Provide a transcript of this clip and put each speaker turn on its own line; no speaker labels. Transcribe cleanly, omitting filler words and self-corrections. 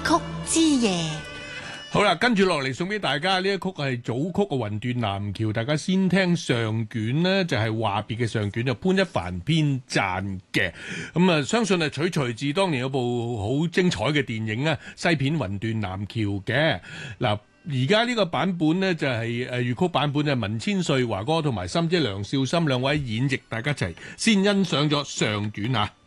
曲之夜。
好啦，跟住落嚟送俾大家呢一曲係組曲嘅《雲斷南橋》，大家先聽上卷呢，就係話別嘅上卷，就潘一帆編撰嘅。咁相信係取材自當年有部好精彩嘅電影啊，西片《雲斷南橋》嘅。嗱，而家呢個版本呢，就係粵曲版本，就係文千歲華哥同埋心姐梁少心兩位演繹，大家一齊先欣賞咗上卷啊。